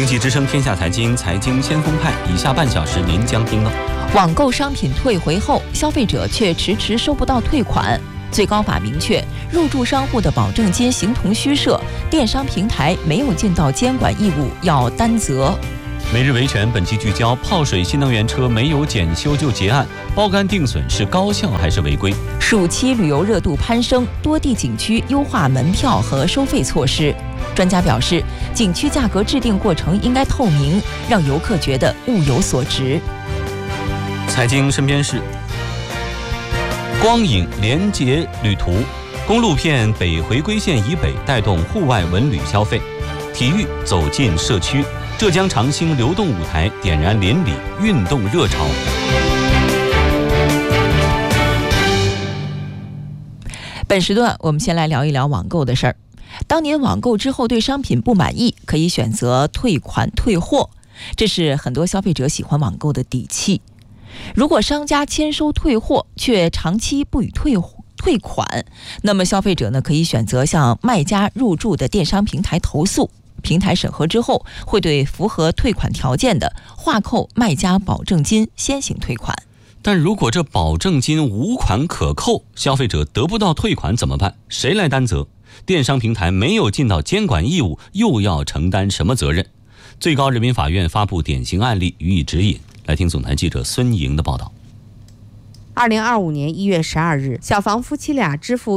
经济之声天下财经，财经先锋派，以下半小时您将听到： 网购商品退回后，消费者却迟迟收不到退款。最高法明确，入驻商户的保证金形同虚设，电商平台没有尽到监管义务，要担责。 每日维权本期聚焦：泡水新能源车没有检修就结案，包干定损是高效还是违规？ 暑期旅游热度攀升，多地景区优化门票和收费措施。专家表示，景区价格制定过程应该透明，让游客觉得物有所值。 财经身边事：光影连结旅途，公路片北回归线以北带动户外文旅消费；体育走进社区，浙江长兴流动舞台点燃邻里运动热潮。 本时段我们先来聊一聊网购的事儿。当您网购之后对商品不满意，可以选择退款退货，这是很多消费者喜欢网购的底气。如果商家签收退货却长期不予退款，那么消费者呢可以选择向卖家入驻的电商平台投诉，平台审核之后会对符合退款条件的划扣卖家保证金，先行退款。 但如果这保证金无款可扣，消费者得不到退款怎么办？谁来担责？电商平台没有尽到监管义务，又要承担什么责任？最高人民法院发布典型案例予以指引。来听总台记者孙莹的报道。 2025年1月12日，小房夫妻俩支付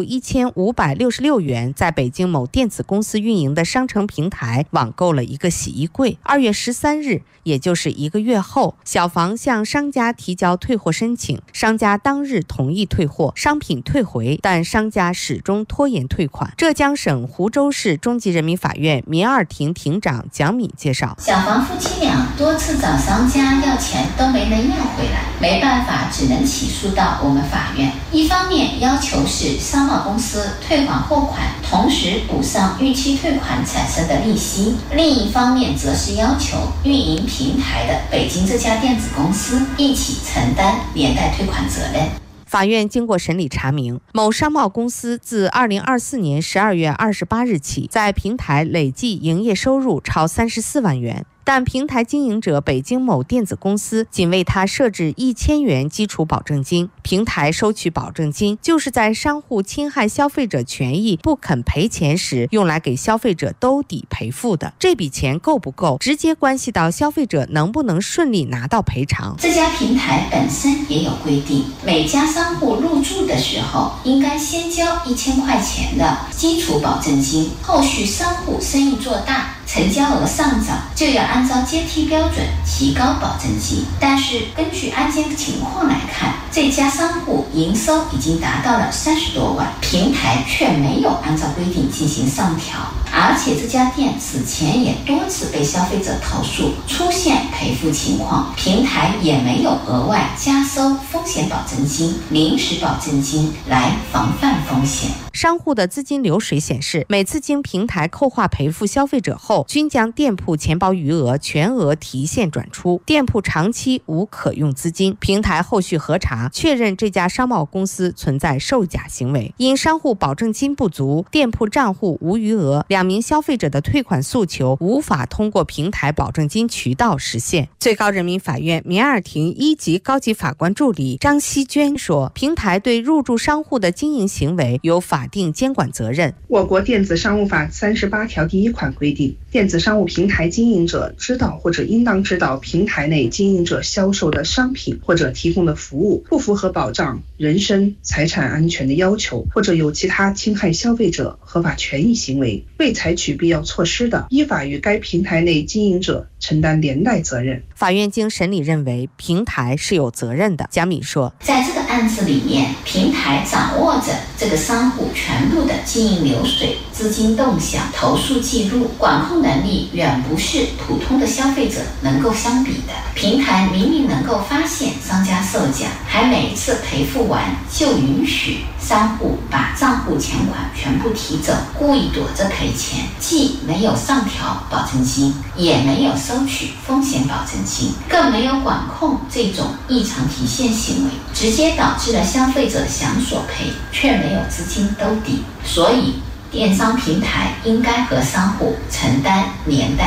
1566元，在北京某电子公司运营的商城平台网购了一个洗衣柜。2月13日，也就是1个月后，小房向商家提交退货申请，商家当日同意退货，商品退回，但商家始终拖延退款。浙江省湖州市中级人民法院民二庭庭长蒋敏介绍， 小房夫妻俩多次找商家要钱都没能要回来，没办法，只能起诉到我们法院。一方面要求是商贸公司退还货款，同时补上逾期退款产生的利息；另一方面则是要求运营平台的北京这家电子公司一起承担连带退款责任。 法院经过审理查明，某商贸公司自2024年12月28日起，在平台累计营业收入超34万元。但平台经营者北京某电子公司仅为他设置1000元基础保证金，平台收取保证金就是在商户侵害消费者权益不肯赔钱时用来给消费者兜底赔付的。这笔钱够不够，直接关系到消费者能不能顺利拿到赔偿。 这家平台本身也有规定，每家商户入驻的时候应该先交1000块钱的基础保证金，后续商户生意做大，成交额上涨，就要按照阶梯标准提高保证金。但是根据案件情况来看，这家商户营收已经达到了30多万，平台却没有按照规定进行上调，而且这家店此前也多次被消费者投诉出现赔付情况，平台也没有额外加收风险保证金、临时保证金来防范风险。 商户的资金流水显示，每次经平台扣划赔付消费者后，均将店铺钱包余额全额提现转出，店铺长期无可用资金。平台后续核查确认这家商贸公司存在售假行为，因商户保证金不足，店铺账户无余额，2名消费者的退款诉求无法通过平台保证金渠道实现。最高人民法院民二庭1级高级法官助理张希娟说，平台对入驻商户的经营行为有法定监管责任。 我国电子商务法38条第1款规定，电子商务平台经营者知道或者应当知道平台内经营者销售的商品或者提供的服务不符合保障人身财产安全的要求，或者有其他侵害消费者合法权益行为，未采取必要措施的，依法与该平台内经营者承担连带责任。 法院经审理认为，平台是有责任的。蒋敏说， 在这个案子里面，平台掌握着这个商户全部的经营流水、资金动向、投诉记录，管控能力远不是普通的消费者能够相比的。平台明明能够发现商家售假，还每次赔付完就允许商户把账户钱款全部提走，故意躲着赔钱，既没有上调保证金，也没有收取风险保证金，更没有管控这种异常提现行为，直接导致了消费者想索赔却没有资金兜底。所以电商平台应该和商户承担连带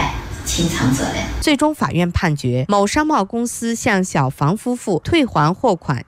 清偿责任。 最终法院判决某商贸公司向小房夫妇退还货款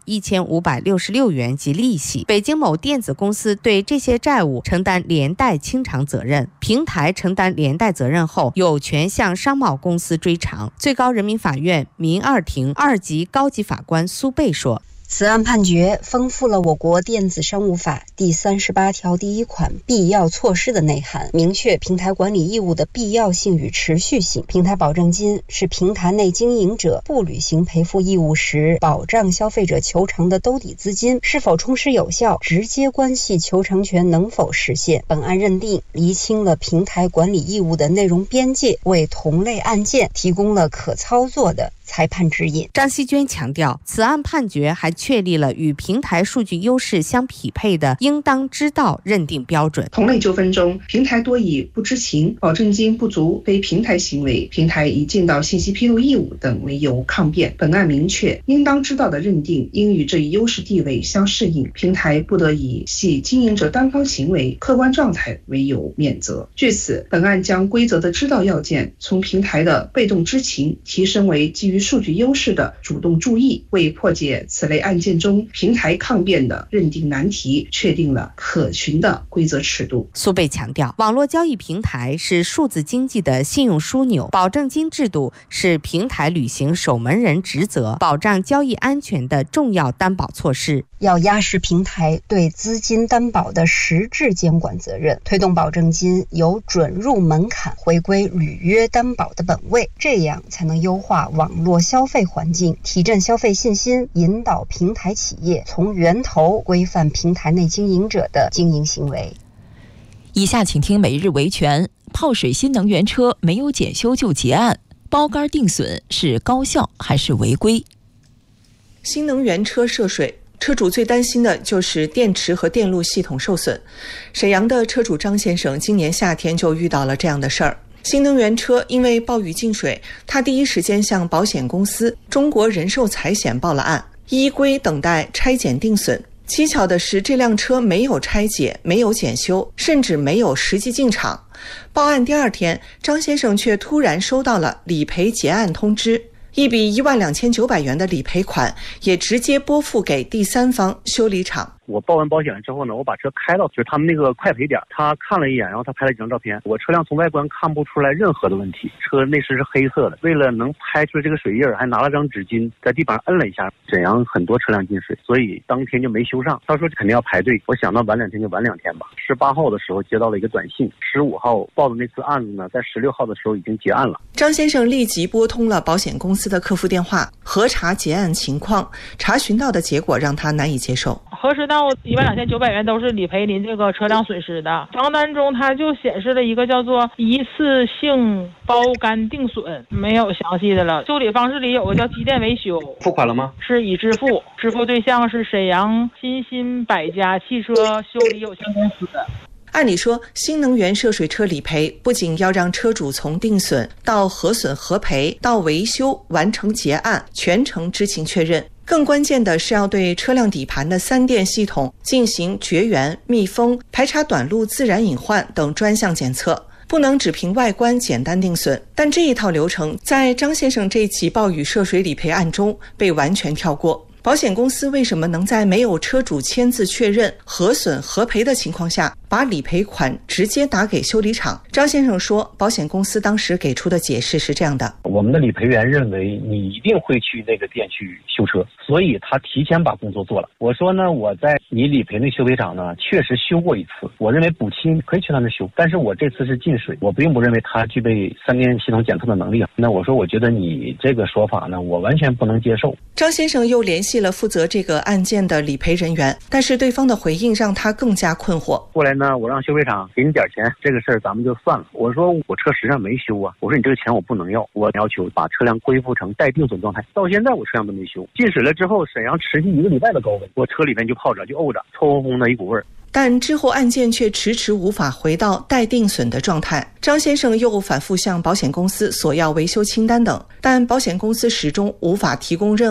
1566元及利息，北京某电子公司对这些债务承担连带清偿责任，平台承担连带责任后有权向商贸公司追偿。最高人民法院民二庭2级高级法官苏贝说， 此案判决丰富了我国电子商务法第38条第1款必要措施的内涵，明确平台管理义务的必要性与持续性。平台保证金是平台内经营者不履行赔付义务时保障消费者求偿的兜底资金，是否充实有效，直接关系求偿权能否实现。本案认定厘清了平台管理义务的内容边界，为同类案件提供了可操作的裁判指引。 张锡娟强调，此案判决还确立了与平台数据优势相匹配的应当知道认定标准。 同类纠纷中，平台多以不知情、保证金不足、非平台行为、平台已尽到信息披露义务等为由抗辩。本案明确，应当知道的认定应与这一优势地位相适应，平台不得以系经营者单方行为、客观状态为由免责。据此，本案将规则的知道要件从平台的被动知情提升为基于数据优势的主动注意，为破解此类案件中平台抗辩的认定难题确定了可循的规则尺度。 苏贝强调，网络交易平台是数字经济的信用枢纽，保证金制度是平台履行守门人职责、保障交易安全的重要担保措施。 要压实平台对资金担保的实质监管责任，推动保证金由准入门槛回归履约担保的本位，这样才能优化网络消费环境，提振消费信心，引导平台企业从源头规范平台内经营者的经营行为。 以下请听每日维权。泡水新能源车没有检修就结案，包干定损是高效还是违规？ 新能源车涉水，车主最担心的就是电池和电路系统受损。沈阳的车主张先生今年夏天就遇到了这样的事儿。新能源车因为暴雨进水，他第一时间向保险公司中国人寿财险报了案，依规等待拆检定损。蹊跷的是，这辆车没有拆解，没有检修，甚至没有实际进厂。报案第2天，张先生却突然收到了理赔结案通知，一笔12900元的理赔款也直接拨付给第三方修理厂。 我报完保险之后呢，我把车开到就是他们那个快赔点，他看了一眼，然后他拍了几张照片。我车辆从外观看不出来任何的问题，车内饰是黑色的。为了能拍出这个水印，还拿了张纸巾在地板上摁了一下。沈阳很多车辆进水，所以当天就没修上。他说肯定要排队，我想到晚2天就晚2天吧。18号的时候接到了一个短信，15号报的那次案子呢，在16号的时候已经结案了。 张先生立即拨通了保险公司的客服电话，核查结案情况，查询到的结果让他难以接受。 核实到12900元都是理赔您这个车辆损失的，账单中它就显示了一个叫做一次性包干定损，没有详细的了。修理方式里有个叫机电维修。 付款了吗？ 是已支付，支付对象是沈阳新兴百家汽车修理有限公司。 按理说，新能源涉水车理赔不仅要让车主从定损到核损核赔到维修完成结案全程知情确认，更关键的是要对车辆底盘的3电系统进行绝缘、密封、排查短路自然隐患等专项检测，不能只凭外观简单定损。但这一套流程在张先生这起暴雨涉水理赔案中被完全跳过。保险公司为什么能在没有车主签字确认、核损核赔的情况下，把理赔款直接打给修理厂？张先生说，保险公司当时给出的解释是这样的： 我们的理赔员认为你一定会去那个店去修车，所以他提前把工作做了。我说呢，我在你理赔那修理厂呢，确实修过一次，我认为补漆可以去他那修，但是我这次是进水，我并不认为他具备3电系统检测的能力。那我说，我觉得你这个说法呢，我完全不能接受。 张先生又联系了负责这个案件的理赔人员，但是对方的回应让他更加困惑。 后来呢，我让修配厂给你点钱，这个事儿咱们就算了。我说我车实际上没修啊，我说你这个钱我不能要，我要求把车辆恢复成待定损状态。到现在我车辆都没修，进水了之后，沈阳持续1个礼拜的高温，我车里面就泡着就沤着，臭烘烘的一股味儿。 但之后案件却迟迟无法回到待定损的状态。张先生又反复向保险公司索要维修清单等，但保险公司始终无法提供任何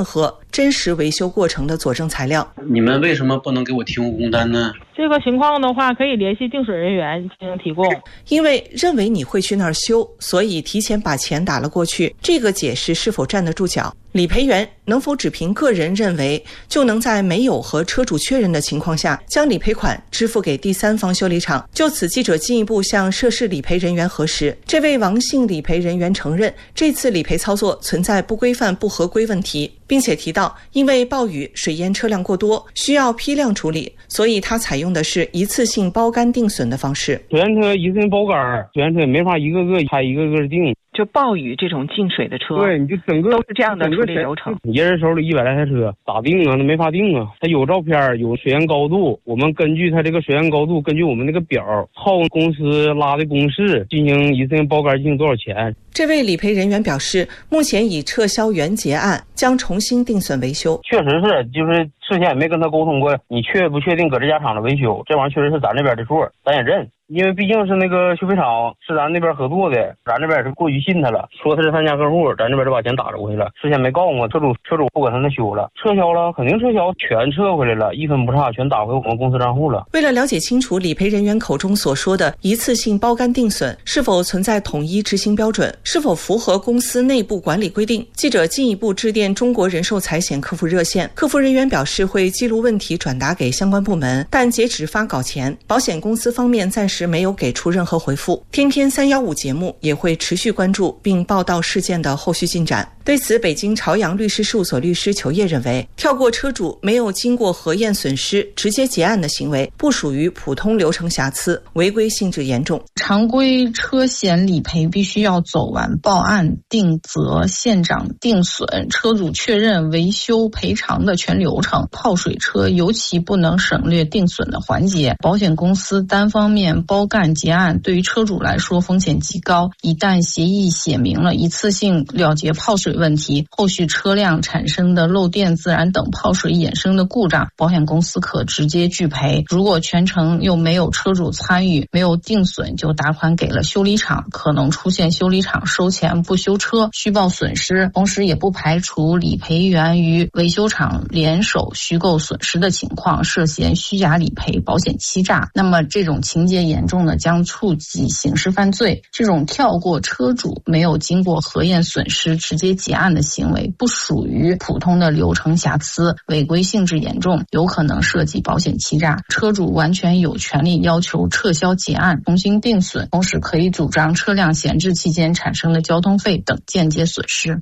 真实维修过程的佐证材料。 你们为什么不能给我提供工单呢？ 这个情况的话，可以联系定损人员进行提供。 因为认为你会去那儿修，所以提前把钱打了过去。这个解释是否站得住脚？理赔员能否只凭个人认为就能在没有和车主确认的情况下将理赔款支付给第三方修理厂？就此，记者进一步向涉事理赔人员核实，这位王姓理赔人员承认这次理赔操作存在不规范不合规问题，并且提到因为暴雨水淹车辆过多，需要批量处理，所以他采用的是一次性包干定损的方式。 水淹车一次性包干，水淹车没法一个个拍一个个定。 就暴雨这种进水的车， 对，你就整个都是这样的处理流程。 一人手里100来台车，咋定啊？那没法定啊。他有照片，有水淹高度，我们根据他这个水淹高度，根据我们那个表，靠公司拉的公式进行一次性包干进行多少钱。 这位理赔人员表示，目前已撤销原结案，将重新定损维修。 确实是，就是事先也没跟他沟通过，你确不确定搁这家厂的维修，这玩意儿确实是咱这边的错，咱也认。因为毕竟是那个修配厂是咱那边合作的，咱这边也是过于信他了，说他是他家客户，咱这边就把钱打着过去了。事先没告诉我，车主不搁他那修了，撤销了，肯定撤销，全撤回来了，一分不差，全打回我们公司账户了。 为了了解清楚理赔人员口中所说的一次性包干定损是否存在统一执行标准，是否符合公司内部管理规定，记者进一步致电中国人寿财险客服热线，客服人员表示会记录问题转达给相关部门，但截止发稿前，保险公司方面暂时没有给出任何回复。天天315节目也会持续关注并报道事件的后续进展。对此，北京朝阳律师事务所律师裘烨认为，跳过车主没有经过核验损失直接结案的行为不属于普通流程瑕疵，违规性质严重。 常规车险理赔必须要走完报案、定责、现场定损、车主确认、维修、赔偿的全流程。泡水车尤其不能省略定损的环节。保险公司单方面包干结案，对于车主来说风险极高。一旦协议写明了一次性了结泡水问题，后续车辆产生的漏电、自燃等泡水衍生的故障，保险公司可直接拒赔。如果全程又没有车主参与，没有定损就打款给了修理厂，可能出现修理厂收钱不修车、虚报损失，同时也不排除理赔员与维修厂联手虚构损失的情况，涉嫌虚假理赔、保险欺诈。那么这种情节严重的将触及刑事犯罪。这种跳过车主没有经过核验损失直接结案的行为不属于普通的流程瑕疵，违规性质严重，有可能涉及保险欺诈。车主完全有权利要求撤销结案、重新定损，同时可以主张车辆闲置期间产生的交通费等间接损失。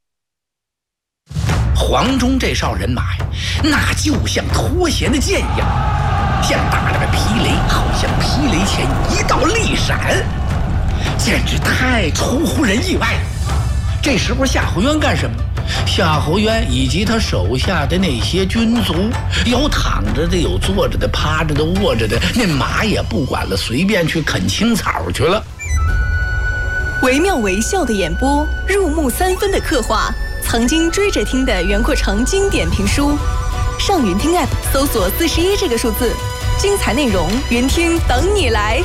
黄忠这哨人马呀，那就像脱弦的箭一样，像打了个霹雷，好像霹雷前一道利闪，简直太出乎人意外了。这时候夏侯渊干什么？夏侯渊以及他手下的那些军卒，有躺着的，有坐着的，趴着的，卧着的，那马也不管了，随便去啃青草去了。 惟妙惟肖的演播，入木3分的刻画，曾经追着听的袁阔成经典评书。上云听 App 搜索41这个数字，精彩内容云听等你来。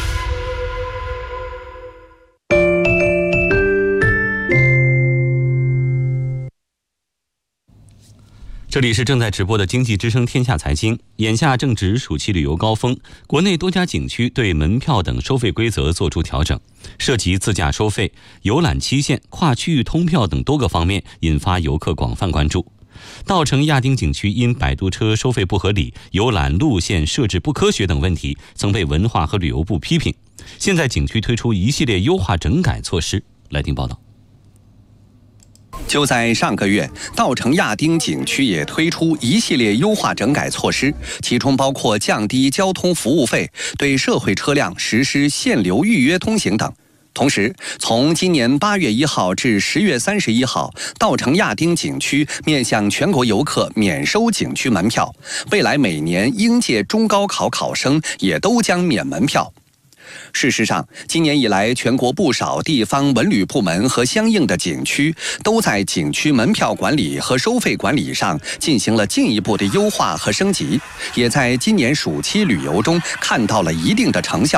这里是正在直播的经济之声天下财经。眼下正值暑期旅游高峰，国内多家景区对门票等收费规则做出调整，涉及自驾收费、游览期限、跨区域通票等多个方面，引发游客广泛关注。稻城亚丁景区因摆渡车收费不合理、游览路线设置不科学等问题，曾被文化和旅游部批评。现在景区推出一系列优化整改措施。来听报道。 就在上个月，稻城亚丁景区也推出一系列优化整改措施，其中包括降低交通服务费、对社会车辆实施限流预约通行等。同时，从今年8月1号至10月31号，稻城亚丁景区面向全国游客免收景区门票，未来每年应届中高考考生也都将免门票。事实上，今年以来，全国不少地方文旅部门和相应的景区都在景区门票管理和收费管理上进行了进一步的优化和升级，也在今年暑期旅游中看到了一定的成效。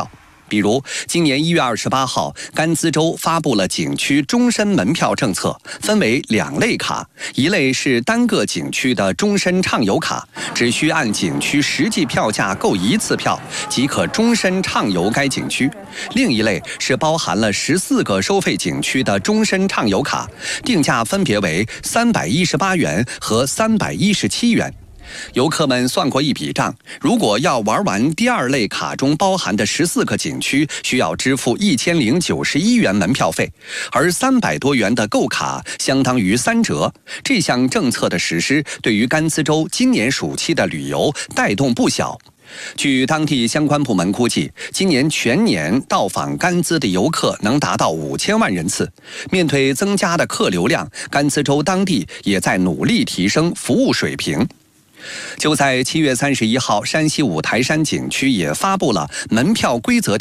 比如，今年1月28号，甘孜州发布了景区终身门票政策，分为2类卡，一类是单个景区的终身畅游卡，只需按景区实际票价购1次票，即可终身畅游该景区；另一类是包含了14个收费景区的终身畅游卡，定价分别为318元和317元。游客们算过一笔账，如果要玩完第2类卡中包含的14个景区，需要支付1091元门票费，而300多元的购卡相当于3折。这项政策的实施，对于甘孜州今年暑期的旅游带动不小。据当地相关部门估计，今年全年到访甘孜的游客能达到5000万人次。面对增加的客流量，甘孜州当地也在努力提升服务水平。就在7月31号，山西五台山景区也发布了门票规则